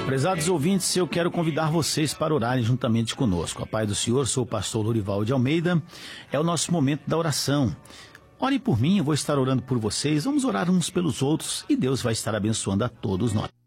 Prezados ouvintes, eu quero convidar vocês para orarem juntamente conosco. A paz do Senhor, sou o pastor Lorival de Almeida. É o nosso momento da oração. Orem por mim, eu vou estar orando por vocês. Vamos orar uns pelos outros e Deus vai estar abençoando a todos nós.